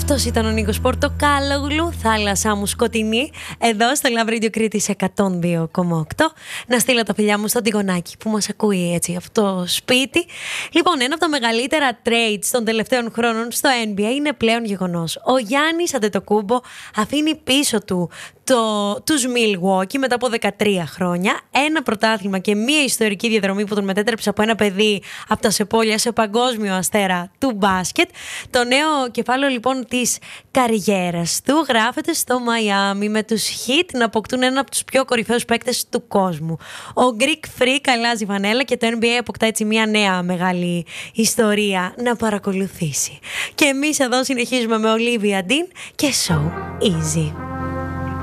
Αυτός ήταν ο Νίκος Πορτοκάλογλου, θάλασσά μου σκοτεινή, εδώ στο Love Radio Κρήτης 102,8. Να στείλω τα φιλιά μου στο Τιγονάκι που μας ακούει έτσι από το σπίτι. Λοιπόν, ένα από τα μεγαλύτερα trades των τελευταίων χρόνων στο NBA είναι πλέον γεγονός. Ο Γιάννης Αντετοκούμπο αφήνει πίσω του τους Milwaukee μετά από 13 χρόνια. Ένα πρωτάθλημα και μία ιστορική διαδρομή που τον μετέτρεψε από ένα παιδί από τα Σεπόλια σε παγκόσμιο αστέρα του μπάσκετ. Το νέο κεφάλαιο λοιπόν της καριέρας του γράφεται στο Μαϊάμι με τους Heat να αποκτούν ένα από τους πιο κορυφαίους παίκτες του κόσμου. Ο Greek Freak αλλάζει βανέλα και το NBA αποκτά έτσι μια νέα μεγάλη ιστορία να παρακολουθήσει. Και εμείς εδώ συνεχίζουμε με Olivia Dean και So Easy.